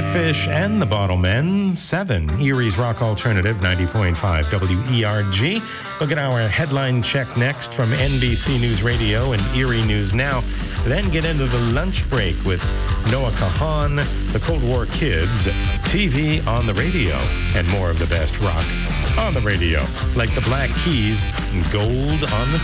Catfish and the Bottlemen, 7, Erie's Rock Alternative, 90.5 WERG. We'll get our headline check next from NBC News Radio and Erie News Now. Then get into the lunch break with Noah Kahan, the Cold War Kids, TV on the radio, and more of the best rock on the radio, like the Black Keys and Gold on the